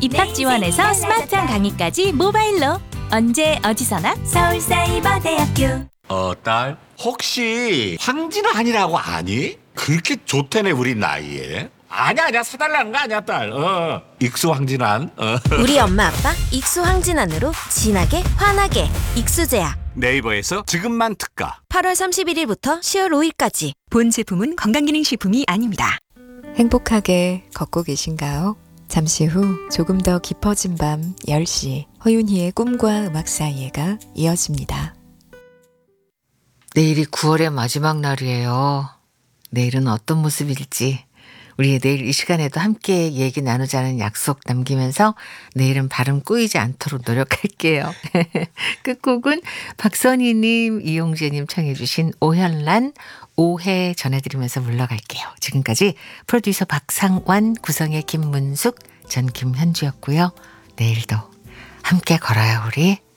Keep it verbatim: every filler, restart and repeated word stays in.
입학 지원에서 스마트한 강의까지 모바일로 언제 어디서나 서울사이버대학교. 어, 딸, 혹시 황진환이라고 아니? 그렇게 좋다네 우리 나이에. 아니야 아니야 사달라는 거 아니야 딸. 어. 익수 황진환. 어. 우리 엄마 아빠 익수 황진환으로 진하게 환하게 익수제약. 네이버에서 지금만 특가. 팔월 삼십일일부터 시월 오일까지. 본 제품은 건강기능식품이 아닙니다. 행복하게 걷고 계신가요? 잠시 후 조금 더 깊어진 밤 열 시 허윤희의 꿈과 음악 사이에가 이어집니다. 내일이 구월의 마지막 날이에요. 내일은 어떤 모습일지 우리 내일 이 시간에도 함께 얘기 나누자는 약속 남기면서 내일은 발음 꼬이지 않도록 노력할게요. 끝곡은 박선희님, 이용재님 청해 주신 오현란 오해 전해드리면서 물러갈게요. 지금까지 프로듀서 박상완, 구성의 김문숙, 전 김현주였고요. 내일도 함께 걸어요 우리.